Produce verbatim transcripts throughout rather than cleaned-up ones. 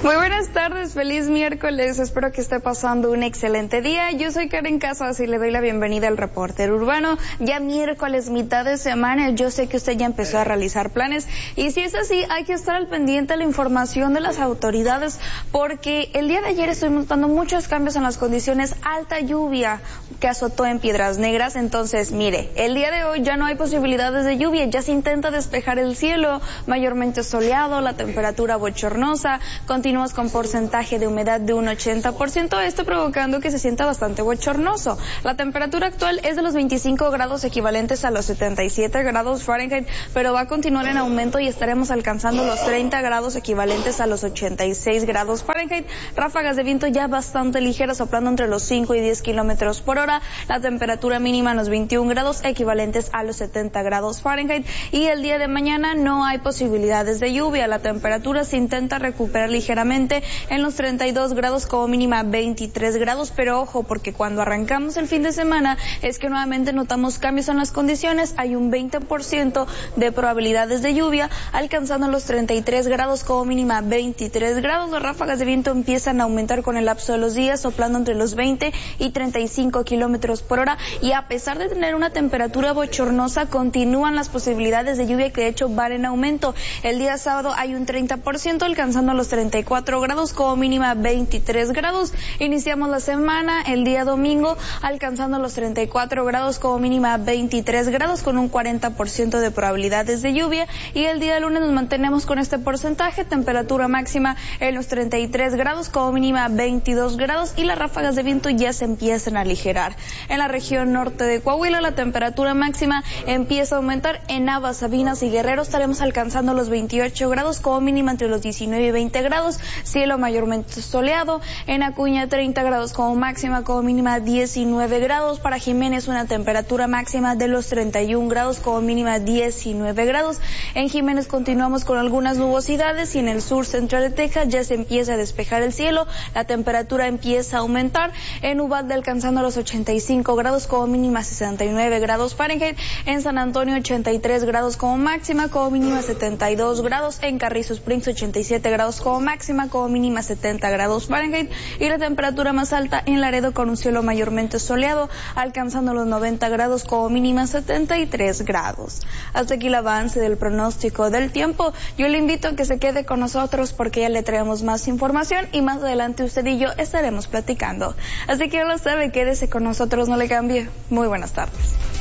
Muy buenas tardes, feliz miércoles, espero que esté pasando un excelente día. Yo soy Karen Casas y le doy la bienvenida al Reportero Urbano. Ya miércoles, mitad de semana, yo sé que usted ya empezó a realizar planes y si es así, hay que estar al pendiente de la información de las autoridades porque el día de ayer estuvimos notando muchos cambios en las condiciones, alta lluvia que azotó en Piedras Negras. Entonces, mire, el día de hoy ya no hay posibilidades de lluvia, ya se intenta despejar el cielo, mayormente soleado, la temperatura bochornosa, continúa con porcentaje de humedad de un ochenta por ciento, esto provocando que se sienta bastante bochornoso. La temperatura actual es de los veinticinco grados equivalentes a los setenta y siete grados Fahrenheit, pero va a continuar en aumento y estaremos alcanzando los treinta grados equivalentes a los ochenta y seis grados Fahrenheit. Ráfagas de viento ya bastante ligeras, soplando entre los cinco y diez kilómetros por hora. La temperatura mínima en los veintiún grados equivalentes a los setenta grados Fahrenheit. Y el día de mañana no hay posibilidades de lluvia. La temperatura se intenta recuperar ligeramente en los treinta y dos grados, como mínima veintitrés grados, pero ojo, porque cuando arrancamos el fin de semana es que nuevamente notamos cambios en las condiciones, hay un veinte por ciento de probabilidades de lluvia, alcanzando los treinta y tres grados, como mínima veintitrés grados. Las ráfagas de viento empiezan a aumentar con el lapso de los días, soplando entre los veinte y treinta y cinco kilómetros por hora, y a pesar de tener una temperatura bochornosa, continúan las posibilidades de lluvia que de hecho van en aumento. El día sábado hay un treinta por ciento, alcanzando los treinta y cuatro grados, como mínima veintitrés grados. Iniciamos la semana el día domingo alcanzando los treinta y cuatro grados, como mínima veintitrés grados, con un cuarenta por ciento de probabilidades de lluvia, y el día lunes nos mantenemos con este porcentaje, temperatura máxima en los treinta y tres grados, como mínima veintidós grados, y las ráfagas de viento ya se empiezan a aligerar. En la región norte de Coahuila la temperatura máxima empieza a aumentar. En Navas, Sabinas y Guerrero estaremos alcanzando los veintiocho grados, como mínima entre los diecinueve y veinte grados. Cielo mayormente soleado. En Acuña treinta grados como máxima, como mínima diecinueve grados. Para Jiménez una temperatura máxima de los treinta y un grados, como mínima diecinueve grados. En Jiménez continuamos con algunas nubosidades y en el sur central de Texas ya se empieza a despejar el cielo. La temperatura empieza a aumentar. En Uvalde alcanzando los ochenta y cinco grados, como mínima sesenta y nueve grados Fahrenheit. En San Antonio ochenta y tres grados como máxima, como mínima setenta y dos grados. En Carrizo Springs ochenta y siete grados como máxima, como mínima setenta grados Fahrenheit, y la temperatura más alta en Laredo con un cielo mayormente soleado, alcanzando los noventa grados, como mínima setenta y tres grados. Hasta aquí el avance del pronóstico del tiempo. Yo le invito a que se quede con nosotros porque ya le traemos más información y más adelante usted y yo estaremos platicando. Así que ya lo sabe, quédese con nosotros, no le cambie. Muy buenas tardes.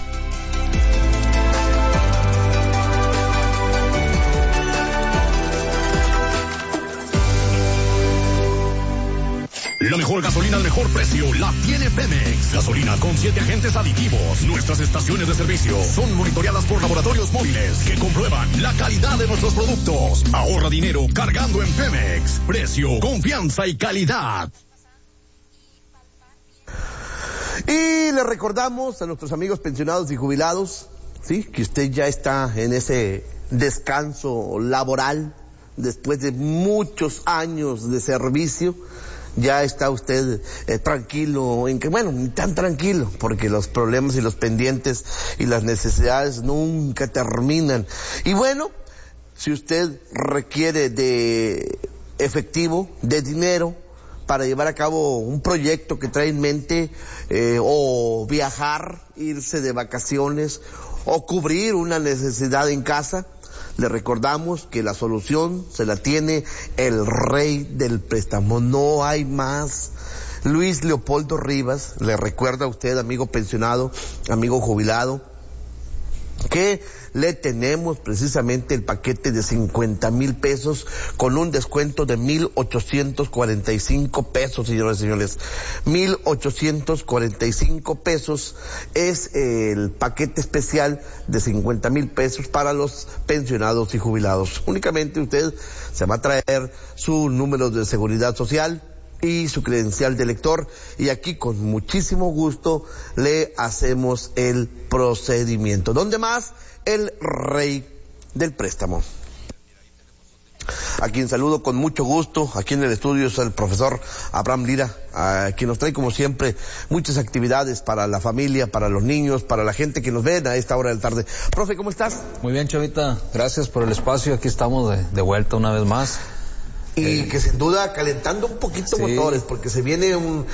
La mejor gasolina al mejor precio la tiene Pemex. Gasolina con siete agentes aditivos. Nuestras estaciones de servicio son monitoreadas por laboratorios móviles que comprueban la calidad de nuestros productos. Ahorra dinero cargando en Pemex. Precio, confianza y calidad. Y le recordamos a nuestros amigos pensionados y jubilados, sí, que usted ya está en ese descanso laboral después de muchos años de servicio. Ya está usted eh, tranquilo, en que bueno, ni tan tranquilo, porque los problemas y los pendientes y las necesidades nunca terminan. Y bueno, si usted requiere de efectivo, de dinero, para llevar a cabo un proyecto que trae en mente, eh, o viajar, irse de vacaciones, o cubrir una necesidad en casa, le recordamos que la solución se la tiene el rey del préstamo, no hay más. Luis Leopoldo Rivas, le recuerda a usted, amigo pensionado, amigo jubilado, que le tenemos precisamente el paquete de cincuenta mil pesos con un descuento de mil ochocientos cuarenta y cinco pesos, señoras y señores. mil ochocientos cuarenta y cinco pesos es el paquete especial de cincuenta mil pesos para los pensionados y jubilados. Únicamente usted se va a traer su número de seguridad social y su credencial de lector, y aquí con muchísimo gusto le hacemos el procedimiento. ¿Dónde más? El rey del préstamo. A quien saludo con mucho gusto, aquí en el estudio es el profesor Abraham Lira, a quien nos trae como siempre muchas actividades para la familia, para los niños, para la gente que nos ven a esta hora de la tarde. Profe, ¿cómo estás? Muy bien, Chavita, gracias por el espacio, aquí estamos de, de vuelta una vez más. Y eh, que sin duda calentando un poquito sí. motores, porque se viene un,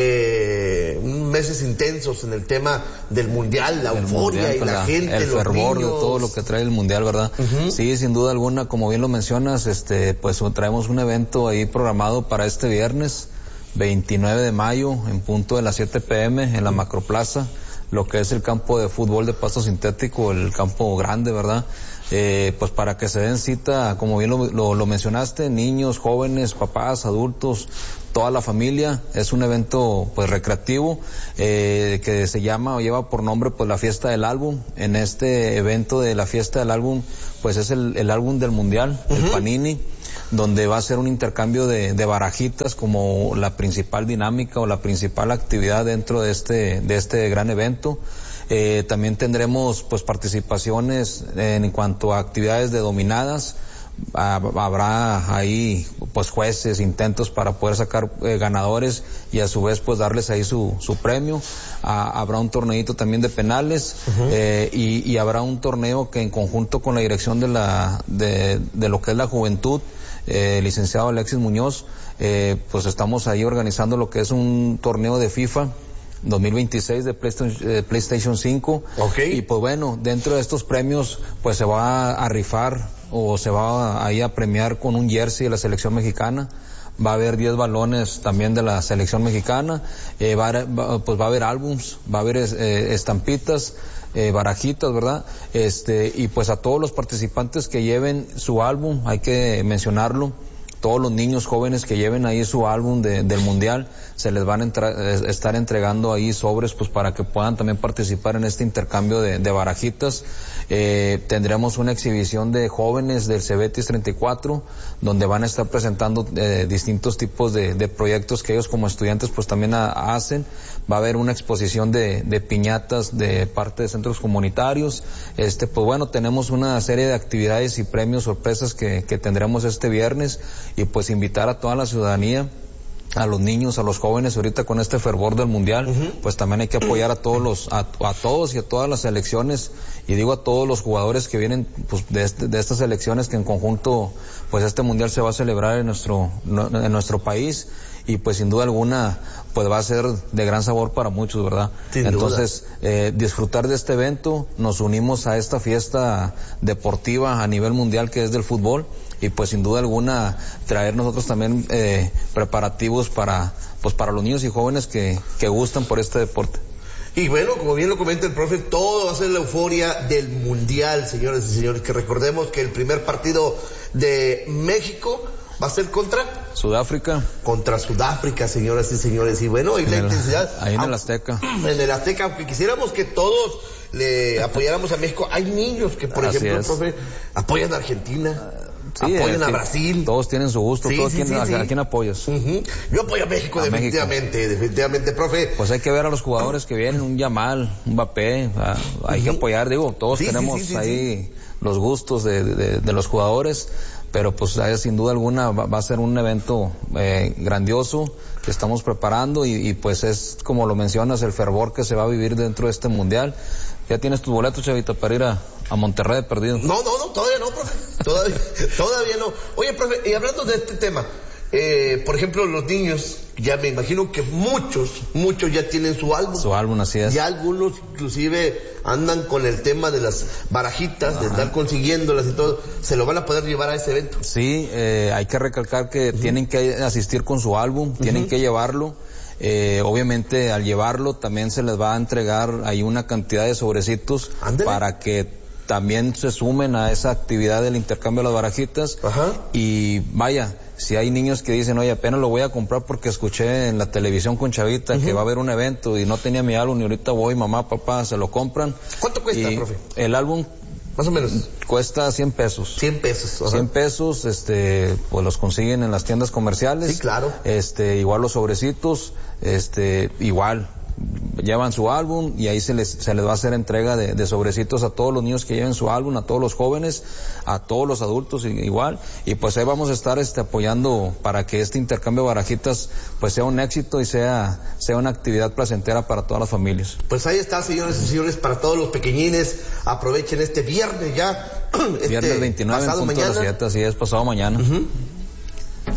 eh, un meses intensos en el tema del mundial, la el euforia mundial, y la, la gente, el los fervor niños. de todo lo que trae el mundial, ¿verdad? Uh-huh. Sí, sin duda alguna, como bien lo mencionas, este, pues traemos un evento ahí programado para este viernes, veintinueve de mayo, en punto de las siete pe eme, en la Macroplaza, lo que es el campo de fútbol de pasto sintético, el campo grande, ¿verdad? Eh, pues para que se den cita, como bien lo, lo, lo mencionaste, niños, jóvenes, papás, adultos, toda la familia. Es un evento pues recreativo eh, que se llama o lleva por nombre pues la fiesta del álbum. En este evento de la fiesta del álbum pues es el, el álbum del mundial, uh-huh. el Panini, donde va a ser un intercambio de, de barajitas como la principal dinámica o la principal actividad dentro de este, de este gran evento. Eh, también tendremos pues participaciones en cuanto a actividades de dominadas. Ah, habrá ahí pues jueces, intentos para poder sacar eh, ganadores y a su vez pues darles ahí su, su premio. Ah, habrá un torneito también de penales, uh-huh. eh, y, y habrá un torneo que en conjunto con la dirección de la de, de lo que es la juventud, eh, licenciado Alexis Muñoz, eh, pues estamos ahí organizando lo que es un torneo de FIFA dos mil veintiséis de PlayStation, eh, PlayStation cinco. Okay. Y pues bueno, dentro de estos premios pues se va a rifar o se va ahí a premiar con un jersey de la selección mexicana. Va a haber diez balones también de la selección mexicana, eh, va, a, va, pues va a haber álbums, va a haber eh, estampitas, eh, barajitas, ¿verdad? Este, y pues a todos los participantes que lleven su álbum, hay que mencionarlo, todos los niños jóvenes que lleven ahí su álbum de, del mundial, se les van a entra, estar entregando ahí sobres pues para que puedan también participar en este intercambio de, de barajitas. Eh, tendremos una exhibición de jóvenes del Cebetis treinta y cuatro, donde van a estar presentando eh, distintos tipos de, de proyectos que ellos como estudiantes pues también a, hacen. Va a haber una exposición de, de piñatas de parte de centros comunitarios. Este, pues bueno, tenemos una serie de actividades y premios sorpresas que, que tendremos este viernes, y pues invitar a toda la ciudadanía, a los niños, a los jóvenes, ahorita con este fervor del mundial, uh-huh. pues también hay que apoyar a todos los, a, a todos y a todas las selecciones, y digo a todos los jugadores que vienen pues de, este, de estas selecciones, que en conjunto pues este mundial se va a celebrar en nuestro, en nuestro país, y pues sin duda alguna pues va a ser de gran sabor para muchos, ¿verdad? Sin Entonces, eh, disfrutar de este evento, nos unimos a esta fiesta deportiva a nivel mundial que es del fútbol, y pues sin duda alguna traer nosotros también eh, preparativos para pues para los niños y jóvenes que, que gustan por este deporte. Y bueno, como bien lo comenta el profe, todo va a ser la euforia del mundial, señores y señores, que recordemos que el primer partido de México va a ser contra Sudáfrica. Contra Sudáfrica, señoras y señores. Y bueno, y la el, intensidad. Ahí en el Azteca. En el Azteca, aunque quisiéramos que todos le apoyáramos a México, hay niños que, por Así ejemplo, es. profe, apoyan a Argentina. Sí, apoyan eh, a Brasil. Todos tienen su gusto. Sí, todos sí, tienen, sí, a, sí. ¿A quién apoyas? Uh-huh. Yo apoyo a México, a definitivamente, México. definitivamente, profe. Pues hay que ver a los jugadores que vienen, un Yamal, un Mbappé, ¿verdad? Hay uh-huh. que apoyar, digo, todos sí, tenemos sí, sí, sí, ahí sí. los gustos de, de, de los jugadores, pero pues sin duda alguna va, va a ser un evento eh, grandioso que estamos preparando, y, y pues es, como lo mencionas, el fervor que se va a vivir dentro de este mundial. ¿Ya tienes tus boletos, Chavita, para ir a, a Monterrey de perdido? No, no, no, todavía no, profe. Todavía, todavía no. Oye, profe, y hablando de este tema, eh, por ejemplo, los niños, ya me imagino que muchos, muchos ya tienen su álbum. Su álbum, así es. Y algunos inclusive andan con el tema de las barajitas, Ajá. de estar consiguiéndolas y todo. ¿Se lo van a poder llevar a ese evento? Sí, eh, hay que recalcar que uh-huh. tienen que asistir con su álbum, uh-huh. tienen que llevarlo. Eh, obviamente al llevarlo también se les va a entregar ahí una cantidad de sobrecitos Ándale. Para que también se sumen a esa actividad del intercambio de las barajitas. Ajá. Y vaya, si hay niños que dicen, oye, apenas lo voy a comprar porque escuché en la televisión con Chavita uh-huh. que va a haber un evento y no tenía mi álbum y ahorita voy, mamá, papá, se lo compran. ¿Cuánto cuesta, y profe? El álbum más o menos cuesta cien pesos. cien pesos. Ajá. cien pesos, este, pues los consiguen en las tiendas comerciales. Sí, claro. Este, igual los sobrecitos, este, igual llevan su álbum y ahí se les se les va a hacer entrega de, de sobrecitos a todos los niños que lleven su álbum, a todos los jóvenes, a todos los adultos igual, y pues ahí vamos a estar este apoyando para que este intercambio de barajitas pues sea un éxito y sea sea una actividad placentera para todas las familias. Pues ahí está, señores y señores, para todos los pequeñines, aprovechen este viernes ya, este viernes veintinueve en punto de las siete, así es, pasado mañana. Uh-huh.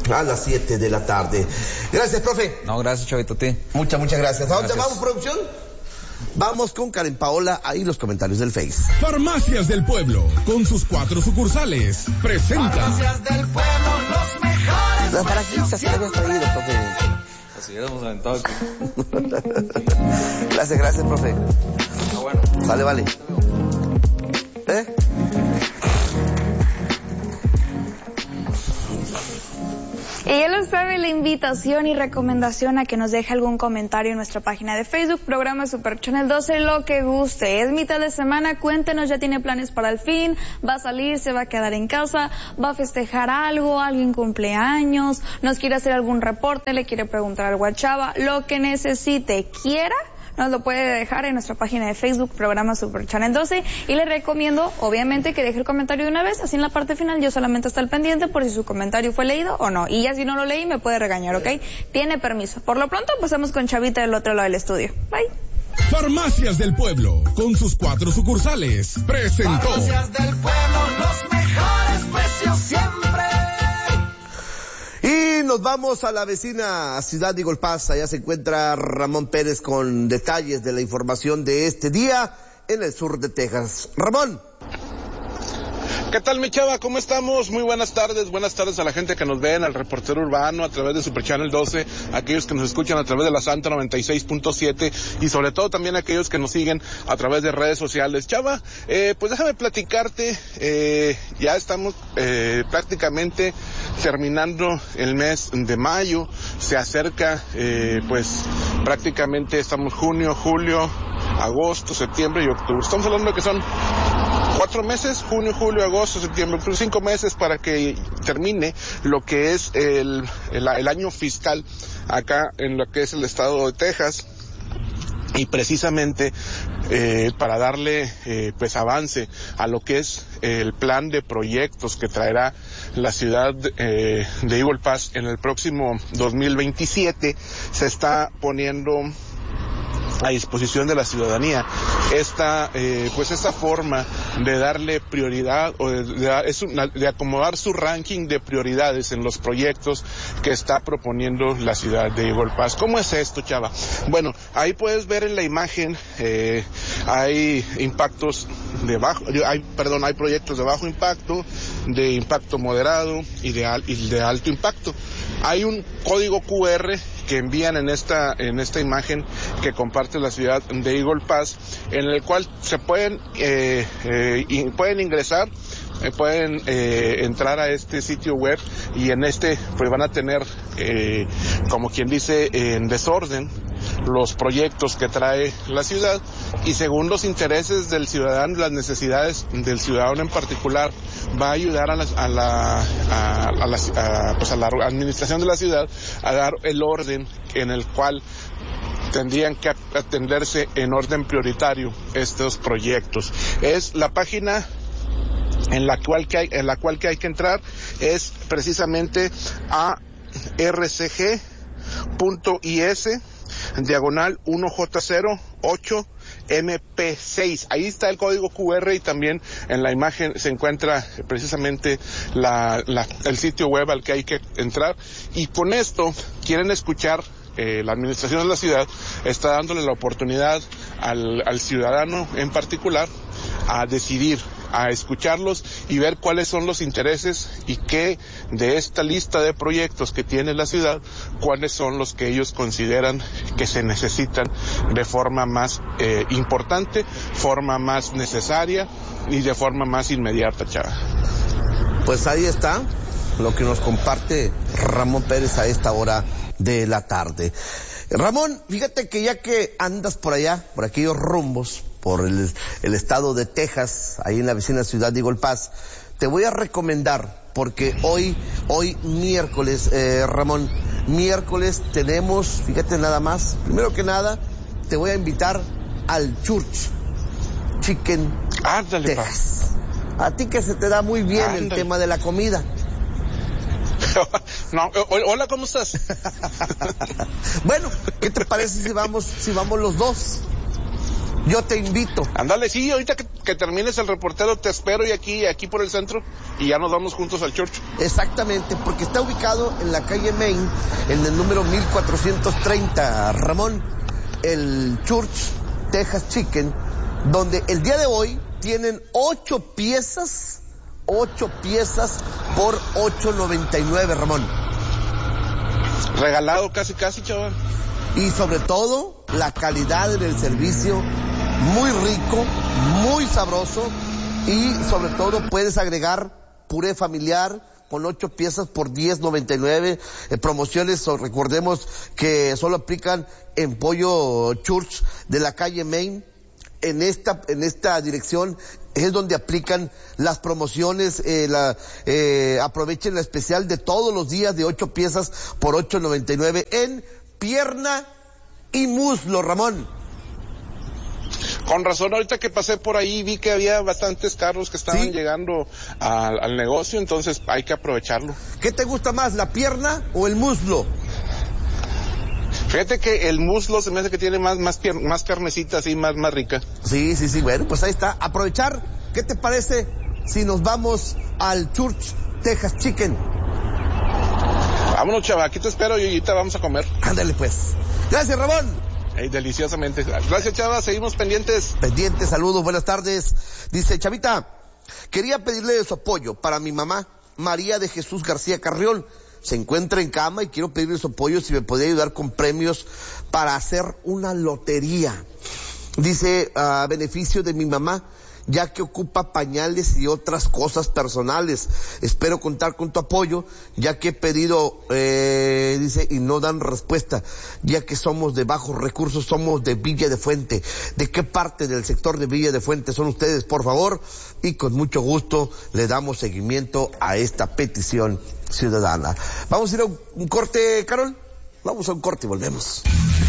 a las siete de la tarde. Gracias, profe. No, gracias, Chavito, a ti. Muchas, muchas gracias. ¿A dónde Gracias. vamos, producción? Vamos con Karen Paola, ahí los comentarios del Face. Farmacias del Pueblo, con sus cuatro sucursales, presenta. Farmacias del Pueblo, los mejores. Las barajitas que habías traído, profe. Así hubiéramos aventado aquí. Gracias, gracias, profe. Ah, bueno. Sale, vale. ¿Eh? Y ya lo sabe, la invitación y recomendación a que nos deje algún comentario en nuestra página de Facebook, programa Super Channel doce, lo que guste. Es mitad de semana, cuéntenos, ya tiene planes para el fin, va a salir, se va a quedar en casa, va a festejar algo, alguien cumpleaños, nos quiere hacer algún reporte, le quiere preguntar algo a Chava, lo que necesite, quiera, nos lo puede dejar en nuestra página de Facebook, programa Super Channel doce, y le recomiendo, obviamente, que deje el comentario de una vez, así en la parte final yo solamente estoy al pendiente por si su comentario fue leído o no, y ya si no lo leí me puede regañar, ¿ok? Tiene permiso. Por lo pronto pasamos con Chavita del otro lado del estudio. Bye. Farmacias del Pueblo, con sus cuatro sucursales, presentó. Farmacias del Pueblo, los mejores precios siempre. Y nos vamos a la vecina ciudad de Eagle Pass. Allá se encuentra Ramón Pérez con detalles de la información de este día en el sur de Texas. Ramón. ¿Qué tal, mi chava? ¿Cómo estamos? Muy buenas tardes. Buenas tardes a la gente que nos ve en el reportero urbano a través de Super Channel doce, aquellos que nos escuchan a través de la Santa noventa y seis punto siete y sobre todo también aquellos que nos siguen a través de redes sociales. Chava, eh, pues déjame platicarte, eh, ya estamos eh, prácticamente terminando el mes de mayo, se acerca eh, pues prácticamente estamos junio, julio, agosto, septiembre y octubre. Estamos hablando de que son cuatro meses, junio, julio, agosto, septiembre, cinco meses para que termine lo que es el, el, el año fiscal acá en lo que es el estado de Texas. Y precisamente eh, para darle eh, pues avance a lo que es el plan de proyectos que traerá la ciudad eh, de Eagle Pass en el próximo dos mil veintisiete, se está poniendo a disposición de la ciudadanía esta eh, pues esta forma de darle prioridad o de, de, es una, de acomodar su ranking de prioridades en los proyectos que está proponiendo la ciudad de Eagle Pass. ¿Cómo es esto, Chava? Bueno, ahí puedes ver en la imagen eh, hay impactos de bajo, hay perdón, hay proyectos de bajo impacto, de impacto moderado y de, al, y de alto impacto. Hay un código cu erre que envían en esta en esta imagen que comparte la ciudad de Eagle Pass, en el cual se pueden eh, eh, y pueden ingresar, eh, pueden eh, entrar a este sitio web y en este pues van a tener eh, como quien dice en desorden los proyectos que trae la ciudad y según los intereses del ciudadano, las necesidades del ciudadano en particular, va a ayudar a la, a la, a, a la, a, pues a la administración de la ciudad a dar el orden en el cual tendrían que atenderse en orden prioritario estos proyectos. Es la página en la cual que hay, en la cual que hay que entrar, es precisamente a r c g punto i s diagonal uno j cero ocho eme pe seis. Ahí está el código cu erre y también en la imagen se encuentra precisamente la, la, el sitio web al que hay que entrar. Y con esto quieren escuchar, eh, la administración de la ciudad está dándole la oportunidad al, al ciudadano en particular a decidir, a escucharlos y ver cuáles son los intereses y qué de esta lista de proyectos que tiene la ciudad, cuáles son los que ellos consideran que se necesitan de forma más eh, importante, forma más necesaria y de forma más inmediata, Chava. Pues ahí está lo que nos comparte Ramón Pérez a esta hora de la tarde. Ramón, fíjate que ya que andas por allá, por aquellos rumbos, por el, el estado de Texas, ahí en la vecina ciudad de Eagle Pass, te voy a recomendar, porque hoy, hoy miércoles, eh, Ramón, miércoles tenemos, fíjate nada más, primero que nada, te voy a invitar al Church Chicken Ándale, Texas. Pa. A ti que se te da muy bien Ándale. El tema de la comida. No, hola, ¿cómo estás? Bueno, ¿qué te parece si vamos, si vamos los dos? yo te invito. Ándale, sí, ahorita que, que termines el reportero te espero y aquí, aquí por el centro y ya nos vamos juntos al church. Exactamente, porque está ubicado en la calle Main, en el número mil cuatrocientos treinta, Ramón, el Church Texas Chicken, donde el día de hoy tienen ocho piezas, ocho piezas por ocho noventa y nueve, Ramón. Regalado casi, casi, chaval. Y sobre todo, la calidad del servicio, muy rico, muy sabroso, y sobre todo puedes agregar puré familiar con ocho piezas por diez noventa y nueve, eh, promociones, o recordemos que solo aplican en Pollo Church de la calle Main. En esta, en esta dirección es donde aplican las promociones, eh, la, eh, aprovechen la especial de todos los días de ocho piezas por ocho noventa y nueve en pierna y muslo, Ramón. Con razón, ahorita que pasé por ahí vi que había bastantes carros que estaban ¿Sí? llegando al, al negocio, entonces hay que aprovecharlo. ¿Qué te gusta más, la pierna o el muslo? Fíjate que el muslo se me hace que tiene más, más, pier, más carnecita, así, más, más rica. Sí, sí, sí, bueno, pues ahí está. Aprovechar, ¿qué te parece si nos vamos al Church Texas Chicken? Vámonos, chava, aquí te espero y ahorita vamos a comer. Ándale, pues. Gracias, Ramón. Hey, deliciosamente. Gracias, chava, seguimos pendientes. Pendientes, saludos, buenas tardes. Dice, Chavita, quería pedirle su apoyo para mi mamá, María de Jesús García Carrión. Se encuentra en cama y quiero pedirle su apoyo si me podría ayudar con premios para hacer una lotería. Dice, a beneficio de mi mamá, ya que ocupa pañales y otras cosas personales. Espero contar con tu apoyo, ya que he pedido, eh, dice, y no dan respuesta, ya que somos de bajos recursos, somos de Villa de Fuente. ¿De qué parte del sector de Villa de Fuente son ustedes, por favor? Y con mucho gusto le damos seguimiento a esta petición ciudadana. Vamos a ir a un, un corte, Carol. Vamos a un corte y volvemos.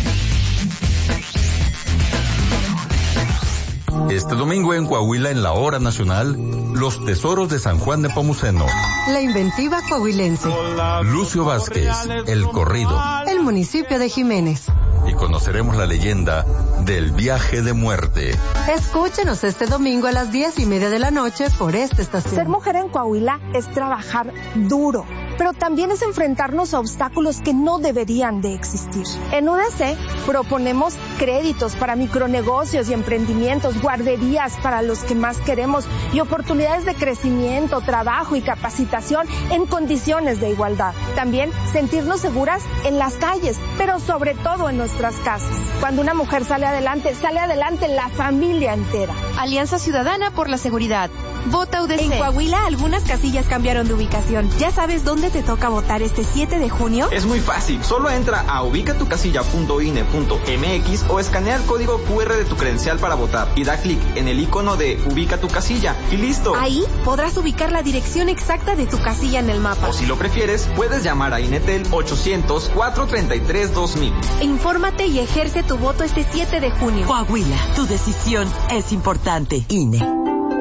Este domingo en Coahuila, en la Hora Nacional, los tesoros de San Juan de Pomuceno. La inventiva coahuilense. Lucio Vázquez, el corrido. El municipio de Jiménez. Y conoceremos la leyenda del viaje de muerte. Escúchenos este domingo a las diez y media de la noche por esta estación. Ser mujer en Coahuila es trabajar duro, pero también es enfrentarnos a obstáculos que no deberían de existir. En U D C proponemos créditos para micronegocios y emprendimientos, guarderías para los que más queremos y oportunidades de crecimiento, trabajo y capacitación en condiciones de igualdad. También sentirnos seguras en las calles, pero sobre todo en nuestras casas. Cuando una mujer sale adelante, sale adelante la familia entera. Alianza Ciudadana por la Seguridad. Vota U D C. En Coahuila, algunas casillas cambiaron de ubicación. ¿Ya sabes dónde te toca votar este siete de junio? Es muy fácil. Solo entra a ubicatucasilla punto i n e punto m x o escanea el código cu erre de tu credencial para votar y da clic en el icono de Ubica tu casilla y listo. Ahí podrás ubicar la dirección exacta de tu casilla en el mapa. O si lo prefieres, puedes llamar a Inetel ochocientos, cuatrocientos treinta y tres, dos mil. Infórmate y ejerce tu voto este siete de junio. Coahuila, tu decisión es importante. I N E.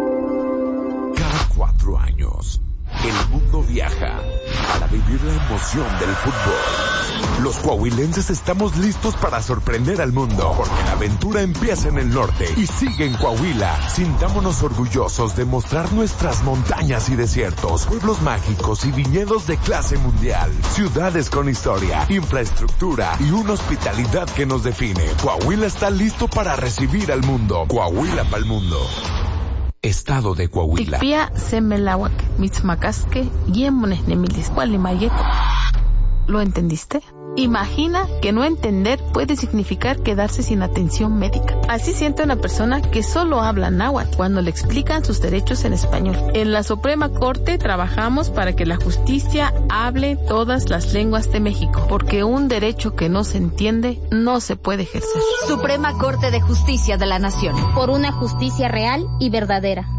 Cuatro años, el mundo viaja para vivir la emoción del fútbol. Los coahuilenses estamos listos para sorprender al mundo, porque la aventura empieza en el norte y sigue en Coahuila. Sintámonos orgullosos de mostrar nuestras montañas y desiertos, pueblos mágicos y viñedos de clase mundial, ciudades con historia, infraestructura y una hospitalidad que nos define. Coahuila está listo para recibir al mundo. Coahuila para el mundo. Estado de Coahuila. Tikpia semelawak, mitzmacasque, yemones nemilis, gualimayeco. ¿Lo entendiste? Imagina que no entender puede significar quedarse sin atención médica. Así siente una persona que solo habla náhuatl cuando le explican sus derechos en español. En la Suprema Corte trabajamos para que la justicia hable todas las lenguas de México, porque un derecho que no se entiende no se puede ejercer. Suprema Corte de Justicia de la Nación. Por una justicia real y verdadera.